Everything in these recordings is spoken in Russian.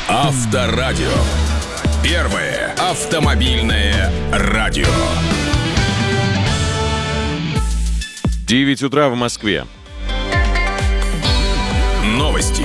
Авторадио. Первое автомобильное радио. 9 утра в Москве. Новости.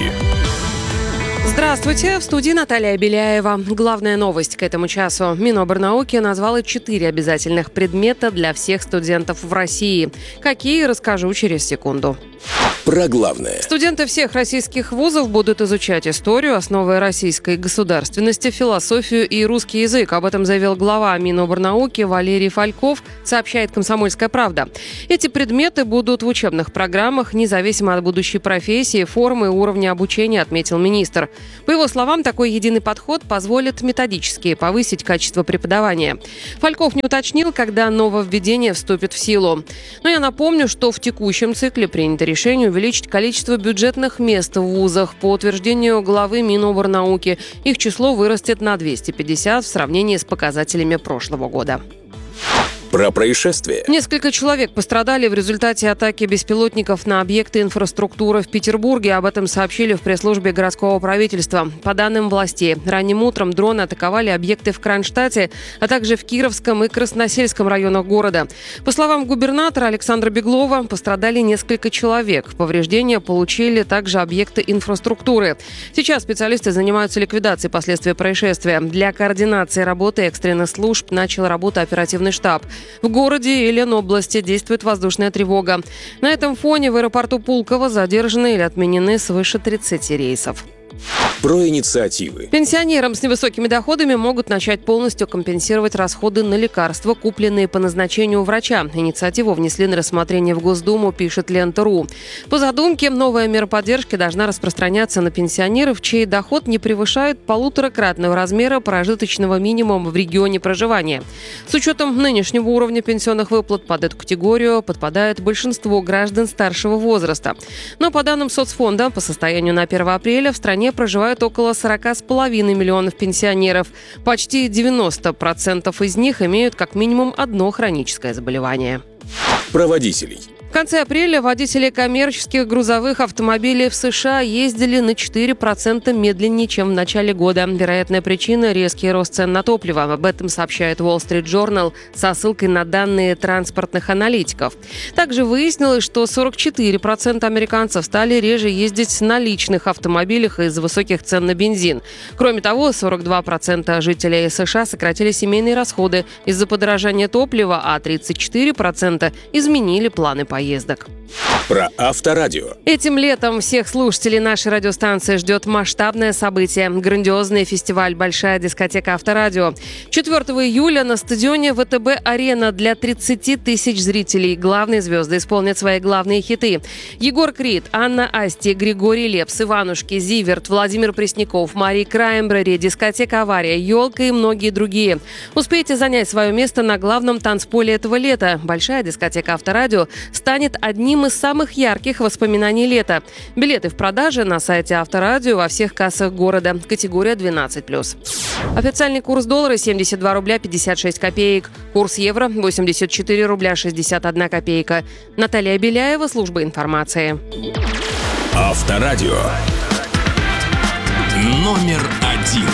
Здравствуйте, в студии Наталья Беляева. Главная новость к этому часу. Минобрнауки назвала 4 обязательных предмета для всех студентов в России. Какие, расскажу через секунду. Про главное. Студенты всех российских вузов будут изучать историю, основы российской государственности, философию и русский язык. Об этом заявил глава Минобрнауки Валерий Фальков, сообщает «Комсомольская правда». Эти предметы будут в учебных программах, независимо от будущей профессии, формы и уровня обучения, отметил министр. По его словам, такой единый подход позволит методически повысить качество преподавания. Фальков не уточнил, когда нововведение вступит в силу. Но я напомню, что в текущем цикле принято решение увеличить количество бюджетных мест в вузах. По утверждению главы Минобрнауки, их число вырастет на 250 в сравнении с показателями прошлого года. Про происшествие. Несколько человек пострадали в результате атаки беспилотников на объекты инфраструктуры в Петербурге. Об этом сообщили в пресс-службе городского правительства. По данным властей, ранним утром дроны атаковали объекты в Кронштадте, а также в Кировском и Красносельском районах города. По словам губернатора Александра Беглова, пострадали несколько человек. Повреждения получили также объекты инфраструктуры. Сейчас специалисты занимаются ликвидацией последствий происшествия. Для координации работы экстренных служб начал работу оперативный штаб. В городе и Ленобласти действует воздушная тревога. На этом фоне в аэропорту Пулково задержаны или отменены свыше 30 рейсов. Про инициативы. Пенсионерам с невысокими доходами могут начать полностью компенсировать расходы на лекарства, купленные по назначению врача. Инициативу внесли на рассмотрение в Госдуму, пишет Лента.ру. По задумке, новая мера поддержки должна распространяться на пенсионеров, чей доход не превышает 1,5-кратного размера прожиточного минимума в регионе проживания. С учетом нынешнего уровня пенсионных выплат под эту категорию подпадает большинство граждан старшего возраста. Но по данным соцфонда, по состоянию на 1 апреля в стране проживают около 40,5 миллионов пенсионеров. Почти 90% из них имеют как минимум одно хроническое заболевание. Про водителей. В конце апреля водители коммерческих грузовых автомобилей в США ездили на 4% медленнее, чем в начале года. Вероятная причина – резкий рост цен на топливо. Об этом сообщает Wall Street Journal со ссылкой на данные транспортных аналитиков. Также выяснилось, что 44% американцев стали реже ездить на личных автомобилях из-за высоких цен на бензин. Кроме того, 42% жителей США сократили семейные расходы из-за подорожания топлива, а 34% изменили планы поездок. Про Авторадио. Этим летом всех слушателей нашей радиостанции ждет масштабное событие – грандиозный фестиваль «Большая дискотека Авторадио». 4 июля на стадионе ВТБ-арена для 30 тысяч зрителей главные звезды исполнят свои главные хиты. Егор Крид, Анна Асти, Григорий Лепс, Иванушки, Зиверт, Владимир Пресняков, Мари Краймбрери, дискотека «Авария», «Елка» и многие другие. Успейте занять свое место на главном танцполе этого лета. «Большая дискотека Авторадио» станет одним из самых ярких воспоминаний лета. Билеты в продаже на сайте Авторадио во всех кассах города. Категория 12+. Официальный курс доллара 72 рубля 56 копеек. Курс евро 84 рубля 61 копейка. Наталья Беляева, служба информации. Авторадио. Номер 1.